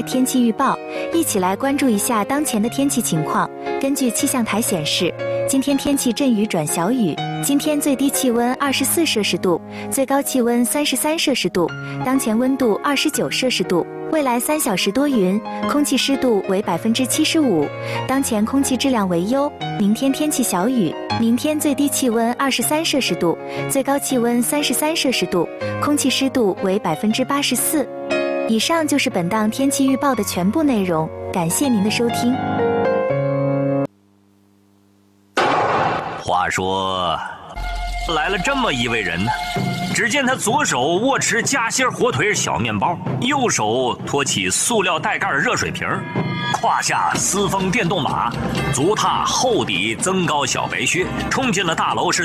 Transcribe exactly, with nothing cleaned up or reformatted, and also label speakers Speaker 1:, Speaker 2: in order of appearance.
Speaker 1: 天气预报，一起来关注一下当前的天气情况。根据气象台显示，今天天气阵雨转小雨，今天最低气温二十四摄氏度，最高气温三十三摄氏度，当前温度二十九摄氏度。未来三小时多云，空气湿度为百分之七十五，当前空气质量为优。明天天气小雨，明天最低气温二十三摄氏度，最高气温三十三摄氏度，空气湿度为百分之八十四。以上就是本档天气预报的全部内容，感谢您的收听。
Speaker 2: 话说，来了这么一位人呢，只见他左手握持夹心火腿小面包，右手托起塑料带盖热水瓶，胯下私风电动马，足踏厚底增高小白靴，冲进了大楼是